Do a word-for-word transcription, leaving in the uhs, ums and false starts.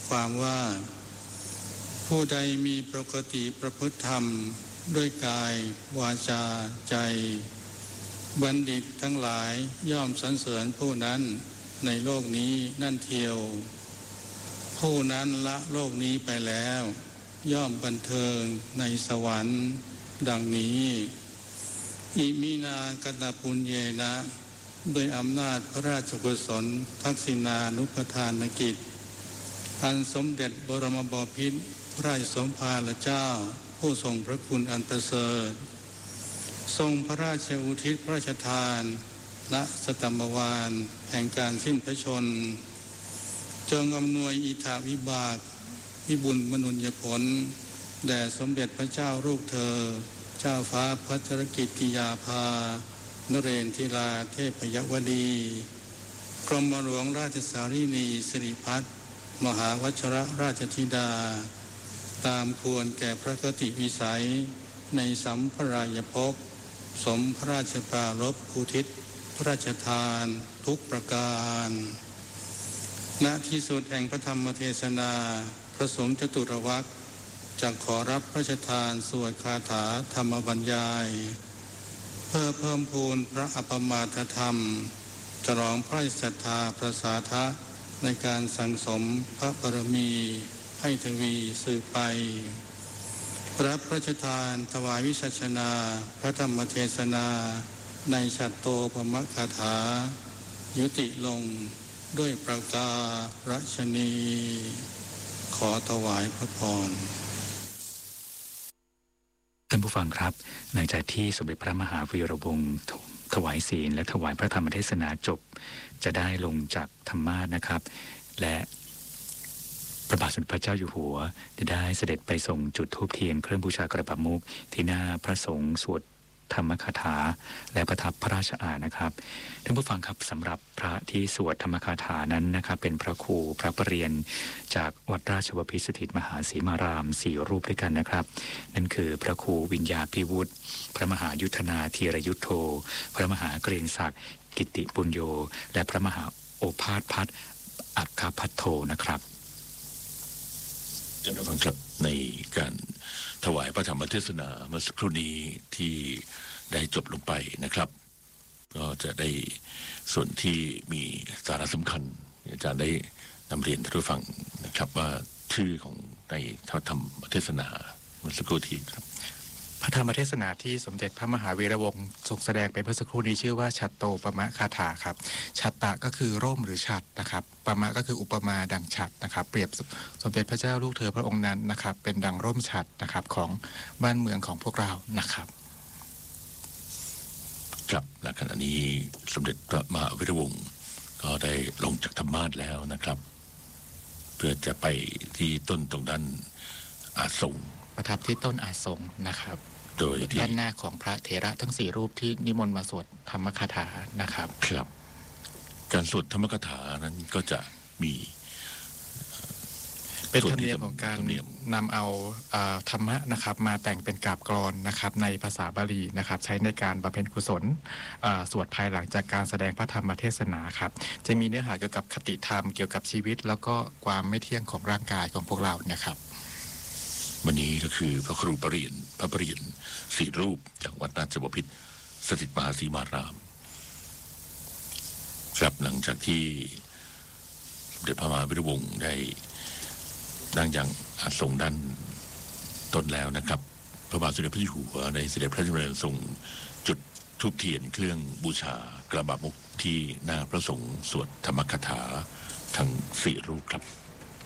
ความว่าผู้ใดมีปกติประพฤติธรรมด้วยกายวาจาใจบัณฑิตทั้งหลายย่อมสรรเสริญผู้นั้นในโลกนี้นั่นเทียวผู้นั้นละโลกนี้ไปแล้วย่อมบันเทิงในสวรรค์ดังนี้อิมินากตปุญเยนะโดยอำนาจพระราชกุศลทักษิณานุปทานกิจอันสมเด็จบรมบพิตรพระราชสมภารเจ้าผู้ทรงพระคุณอันประเสริฐทรงพระราชอุทิศพระราชทานณสตัมมวาลแห่งการสิ้นพระชนม์จงอำนวยอิทธาวิบากวิบุญมนุญญผลแด่สมเด็จพระเจ้าลูกเธอเจ้าฟ้าพัชรกิติยาภานเรนทิราเทพยวดีกรมหลวงราชสารีนีสิริพัฒน์มหาวชรราชธิดาตามควรแก่พระกติวิสัยในสัมภรายภพสมพระราชปรารภอุทิศพระราชทานทุกประการณที่สุดแห่งพระธรรมเทศนาพระสงฆ์จตุรวรรคจะขอรับพระราชทานสวดคาถาธรรมบรรยายเพื่อเพิ่มพูนพระอภมาทธรรมฉลองพระศรัทธาประสาทะในการสั่งสมพระบารมีให้ทวีสืบไปรับพระราชทานถวายวิสัชนาพระธรรมเทศนาในฉัตรโตปมคาถายุติลงด้วยประการฉนีขอถวายพระพรท่านผู้ฟังครับหลังจากที่สมเด็จพระมหาวีระวงศ์ถวายศีลและถวายพระธรรมเทศนาจบจะได้ลงจากธรรมาสน์นะครับและพระบาทสมเด็จพระเจ้าอยู่หัวได้เสด็จไปส่งจุดธูปเทียนเครื่องบูชากระบะมุกที่หน้าพระสงฆ์สวดธรรมคาถาและประทับพระราชอาณาครับท่านผู้ฟังครับสำหรับพระที่สวดธรรมคาถานั้นนะครับเป็นพระครูพระประเรียนจากวัดราชบพิตรสถิตมหาศรีมารามสี่รูปด้วยกันนะครับนั่นคือพระครูวิญญาภิวุฒิพระมหายุทธนาธีรยุทโธพระมหาเกรียงศักดิ์กิติปุญโญและพระมหาโอภาสพัฒน์อัคคพัทโธนะครับท่านผู้ฟังครับในการถวายพระธรรมเทศนาเมื่อสักครู่นี้ที่ได้จบลงไปนะครับก็จะได้ส่วนที่มีสาระสำคัญอาจารย์ได้นำเรียนท่านผู้ฟังนะครับว่าชื่อของในพระธรรมเทศนาเมื่อสักครู่ที่ครับพระธรรมเทศนาที่สมเด็จพระมหาวีระวงศ์ทรงแสดงไปเมื่อสักครู่นี้ชื่อว่าฉัตรโตปมคาถาครับฉัตตะก็คือร่มหรือฉัตรนะครับปมะก็คืออุปมาดังฉัตรนะครับเปรียบสมเด็จพระเจ้าลูกเธอพระองค์นั้นนะครับเป็นดังร่มฉัตรนะครับของบ้านเมืองของพวกเรานะครับครับและขณะนี้สมเด็จพระมหาวีระวงศ์ก็ได้ลงจากธรรมาสน์แล้วนะครับเพื่อจะไปที่ต้นตรงนั้นอาสงประทับที่ต้นอาสงนะครับโดยที่ด้านหน้าของพระเถระทั้งสี่รูปที่นิมนต์มาสวดธรรมคาถานะครับครับการสวดธรรมคาถานั้นก็จะมีเป็นธรรมเนียมของการนำเอาธรรมะนะครับมาแต่งเป็นกาบกลอนนะครับในภาษาบาลีนะครับใช้ในการบำเพ็ญกุศลสวดภายหลังจากการแสดงพระธรรมเทศนาครับจะมีเนื้อหาเกี่ยวกับคติธรรมเกี่ยวกับชีวิตแล้วก็ความไม่เที่ยงของร่างกายของพวกเรานะครับวันนี้ก็คือพระครูประเรียนพระประเรียนสี่รูปจากวัดราชบพิตรสถิตมหาศรีมารามครับหลังจากที่สมเด็จพระมหาวีระวงศ์ได้นั่งยังอาสงด้านต้นแล้วนะครับพระบาทสมเด็จพระเจ้าอยู่หัวในเสด็จพระราชดำเนินทรงจุดธูปเทียนเครื่องบูชากระบะมุกที่หน้าพระสงฆ์สวดธรรมคาถาทั้งสี่รูปครับ